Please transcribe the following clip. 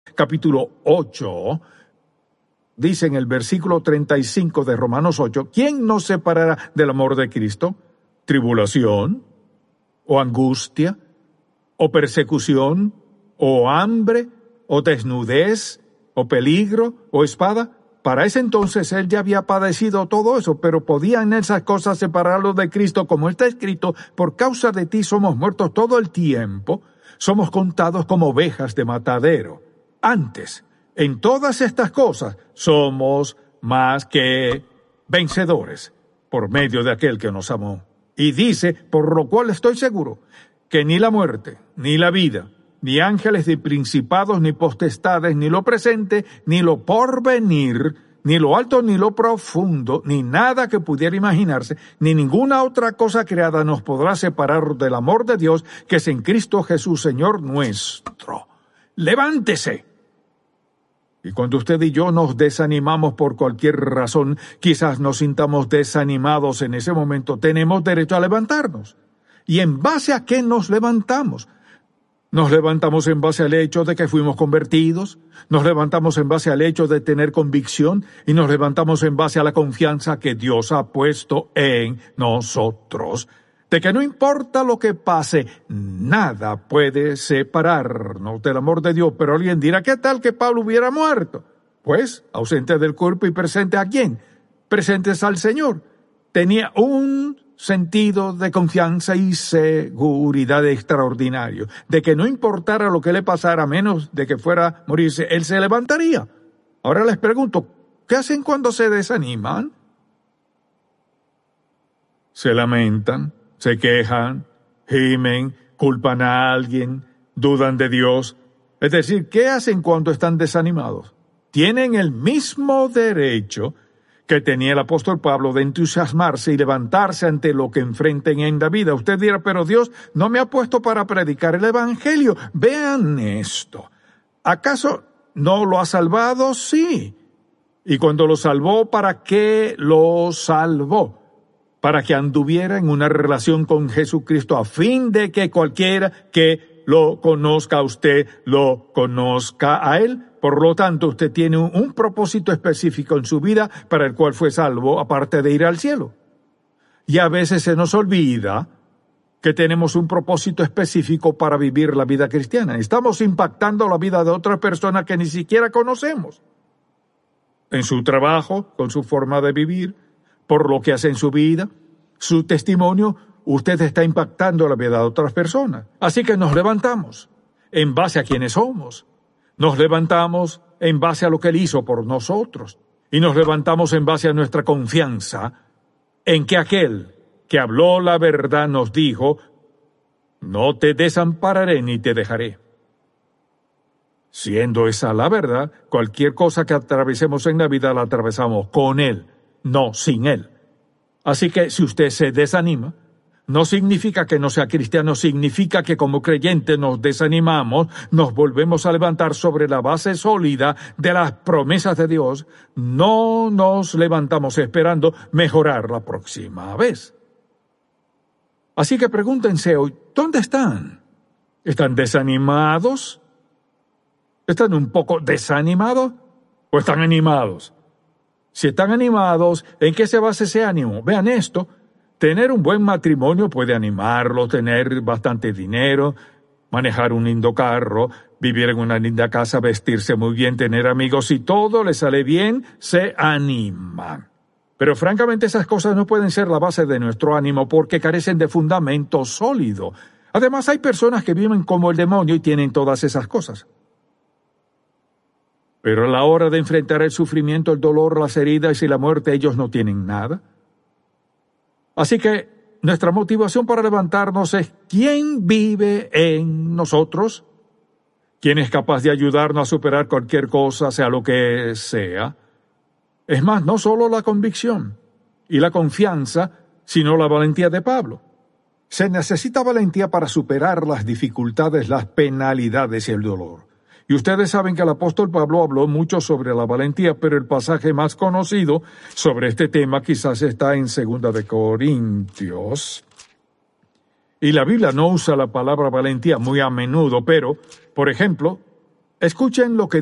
capítulo 8, dice en el versículo 35 de Romanos 8, ¿quién nos separará del amor de Cristo? ¿Tribulación? ¿O angustia? ¿O persecución? ¿O hambre? ¿O desnudez? ¿O peligro? ¿O espada? Para ese entonces él ya había padecido todo eso, pero podían esas cosas separarlo de Cristo, como está escrito, por causa de ti somos muertos todo el tiempo, somos contados como ovejas de matadero. Antes, en todas estas cosas, somos más que vencedores, por medio de aquel que nos amó. Y dice, por lo cual estoy seguro, que ni la muerte, ni la vida, ni ángeles, ni principados, ni potestades, ni lo presente, ni lo porvenir, ni lo alto, ni lo profundo, ni nada que pudiera imaginarse, ni ninguna otra cosa creada nos podrá separar del amor de Dios que es en Cristo Jesús, Señor nuestro. ¡Levántese! Y cuando usted y yo nos desanimamos por cualquier razón, quizás nos sintamos desanimados en ese momento, tenemos derecho a levantarnos. ¿Y en base a qué nos levantamos? Nos levantamos en base al hecho de que fuimos convertidos, nos levantamos en base al hecho de tener convicción y nos levantamos en base a la confianza que Dios ha puesto en nosotros, de que no importa lo que pase, nada puede separarnos del amor de Dios. Pero alguien dirá, ¿qué tal que Pablo hubiera muerto? Pues, ausente del cuerpo y presente ¿a quién? Presentes al Señor. Tenía un sentido de confianza y seguridad extraordinario, de que no importara lo que le pasara, a menos de que fuera a morirse, él se levantaría. Ahora les pregunto, ¿qué hacen cuando se desaniman? Se lamentan, se quejan, gimen, culpan a alguien, dudan de Dios. Es decir, ¿qué hacen cuando están desanimados? Tienen el mismo derecho que tenía el apóstol Pablo de entusiasmarse y levantarse ante lo que enfrenten en la vida. Usted dirá, pero Dios no me ha puesto para predicar el Evangelio. Vean esto. ¿Acaso no lo ha salvado? Sí. Y cuando lo salvó, ¿para qué lo salvó? Para que anduviera en una relación con Jesucristo, a fin de que cualquiera que lo conozca a usted, lo conozca a él. Por lo tanto, usted tiene un propósito específico en su vida para el cual fue salvo, aparte de ir al cielo. Y a veces se nos olvida que tenemos un propósito específico para vivir la vida cristiana. Estamos impactando la vida de otras personas que ni siquiera conocemos. En su trabajo, con su forma de vivir, por lo que hace en su vida, su testimonio, usted está impactando la vida de otras personas. Así que nos levantamos en base a quienes somos. Nos levantamos en base a lo que Él hizo por nosotros. Y nos levantamos en base a nuestra confianza en que aquel que habló la verdad nos dijo, no te desampararé ni te dejaré. Siendo esa la verdad, cualquier cosa que atravesemos en la vida la atravesamos con Él, no sin Él. Así que si usted se desanima, no significa que no sea cristiano, significa que como creyentes nos desanimamos, nos volvemos a levantar sobre la base sólida de las promesas de Dios, no nos levantamos esperando mejorar la próxima vez. Así que pregúntense hoy, ¿dónde están? ¿Están desanimados? ¿Están un poco desanimados? ¿O están animados? Si están animados, ¿en qué se basa ese ánimo? Vean esto. Tener un buen matrimonio puede animarlo, tener bastante dinero, manejar un lindo carro, vivir en una linda casa, vestirse muy bien, tener amigos. Si todo le sale bien, se animan. Pero francamente esas cosas no pueden ser la base de nuestro ánimo porque carecen de fundamento sólido. Además hay personas que viven como el demonio y tienen todas esas cosas. Pero a la hora de enfrentar el sufrimiento, el dolor, las heridas y la muerte, ellos no tienen nada. Así que nuestra motivación para levantarnos es ¿quién vive en nosotros? ¿Quién es capaz de ayudarnos a superar cualquier cosa, sea lo que sea? Es más, no solo la convicción y la confianza, sino la valentía de Pablo. Se necesita valentía para superar las dificultades, las penalidades y el dolor. Y ustedes saben que el apóstol Pablo habló mucho sobre la valentía, pero el pasaje más conocido sobre este tema quizás está en 2 de Corintios. Y la Biblia no usa la palabra valentía muy a menudo, pero, por ejemplo, Escuchen lo que